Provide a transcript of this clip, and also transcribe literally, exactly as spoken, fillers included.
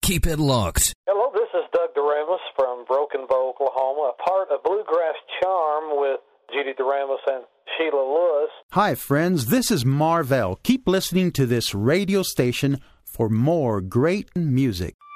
Keep it locked. Hello, this is Doug Doremus from Broken Bow, Oklahoma, a part of Bluegrass Charm with Judy Doremus and Sheila Lewis. Hi, friends. This is Marvell. Keep listening to this radio station for more great music.